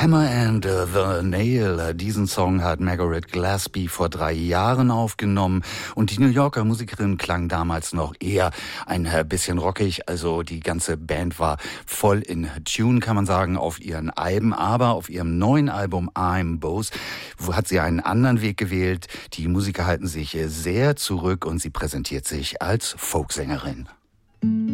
Hammer and the Nail. Diesen Song hat Margaret Gillespie vor 3 Jahren aufgenommen und die New Yorker Musikerin klang damals noch eher ein bisschen rockig. Also die ganze Band war voll in Tune, kann man sagen, auf ihren Alben. Aber auf ihrem neuen Album I'm Boss hat sie einen anderen Weg gewählt. Die Musiker halten sich sehr zurück und sie präsentiert sich als Folksängerin.